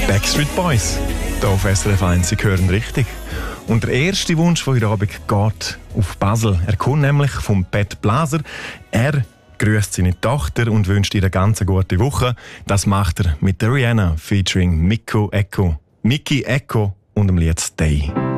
Backstreet Boys. Hier auf SRF 1, Sie hören richtig. Und der erste Wunsch von heute Abend geht auf Basel. Er kommt nämlich vom Pat Blaser. Er grüßt seine Tochter und wünscht ihr eine ganz gute Woche. Das macht er mit der Rihanna featuring Mickey Echo und dem Lied Stay.